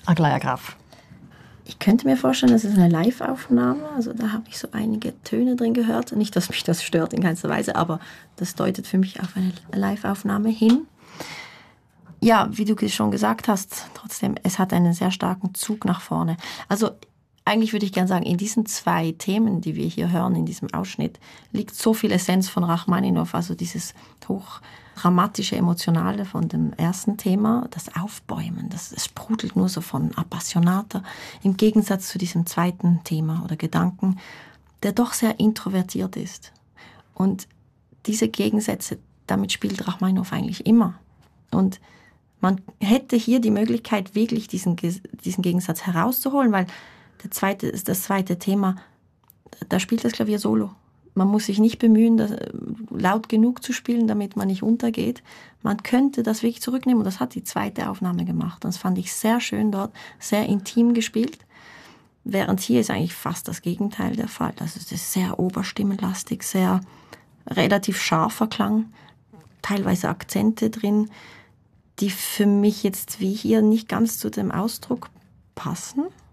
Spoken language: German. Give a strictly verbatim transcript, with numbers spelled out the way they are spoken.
Aglaia Graf. Ich könnte mir vorstellen, das ist eine Live-Aufnahme. Also da habe ich so einige Töne drin gehört. Nicht, dass mich das stört in keinster Weise, aber das deutet für mich auf eine Live-Aufnahme hin. Ja, wie du schon gesagt hast, trotzdem, es hat einen sehr starken Zug nach vorne. Also eigentlich würde ich gerne sagen, in diesen zwei Themen, die wir hier hören, in diesem Ausschnitt, liegt so viel Essenz von Rachmaninow, also dieses hochdramatische, emotionale von dem ersten Thema, das Aufbäumen, das, das sprudelt nur so von Appassionata, im Gegensatz zu diesem zweiten Thema oder Gedanken, der doch sehr introvertiert ist. Und diese Gegensätze, damit spielt Rachmaninow eigentlich immer. Und man hätte hier die Möglichkeit, wirklich diesen, diesen Gegensatz herauszuholen, weil Der zweite, das zweite Thema, da spielt das Klavier solo. Man muss sich nicht bemühen, das laut genug zu spielen, damit man nicht untergeht. Man könnte das wirklich zurücknehmen und das hat die zweite Aufnahme gemacht. Und das fand ich sehr schön dort, sehr intim gespielt. Während hier ist eigentlich fast das Gegenteil der Fall. Also es ist sehr oberstimmenlastig, sehr relativ scharfer Klang, teilweise Akzente drin, die für mich jetzt wie hier nicht ganz zu dem Ausdruck passen.